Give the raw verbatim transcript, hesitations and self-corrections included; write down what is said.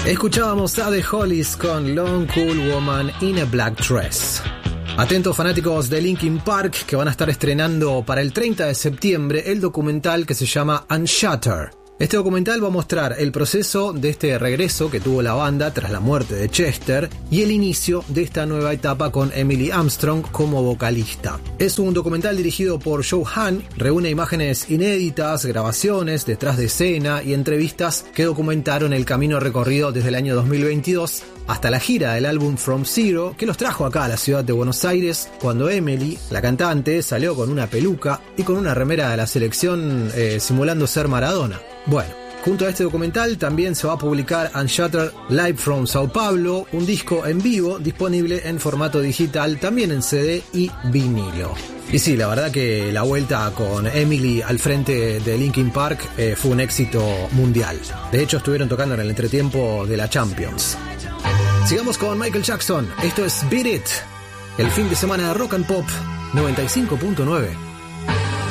Escuchábamos a The Hollies con Lone Cool Woman in a Black Dress. Atentos fanáticos de Linkin Park, que van a estar estrenando para el treinta de septiembre el documental que se llama Unshattered. Este documental va a mostrar el proceso de este regreso que tuvo la banda tras la muerte de Chester y el inicio de esta nueva etapa con Emily Armstrong como vocalista. Es un documental dirigido por Joe Hahn, reúne imágenes inéditas, grabaciones, detrás de escena y entrevistas que documentaron el camino recorrido desde el año dos mil veintidós hasta la gira del álbum From Zero, que los trajo acá a la ciudad de Buenos Aires, cuando Emily, la cantante, salió con una peluca y con una remera de la selección eh, simulando ser Maradona. Bueno, junto a este documental también se va a publicar Unshattered Live from Sao Paulo, un disco en vivo disponible en formato digital, también en C D y vinilo. Y sí, la verdad que la vuelta con Emily al frente de Linkin Park eh, fue un éxito mundial. De hecho, estuvieron tocando en el entretiempo de la Champions. Sigamos con Michael Jackson. Esto es Beat It, el fin de semana de Rock and Pop noventa y cinco punto nueve.